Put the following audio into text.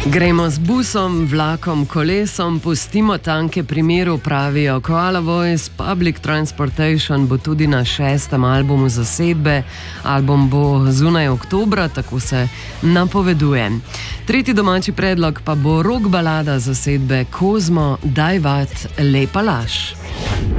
Gremo z busom, vlakom, kolesom, pustimo tanke pri miru, pravijo Koala Voice. Public Transportation bo tudi na 6. albumu zasedbe. Album bo zunaj oktobra, tako se napoveduje. Tretji domači predlog pa bo rock balada zasedbe Kozmo, Daj vat, lepa laž.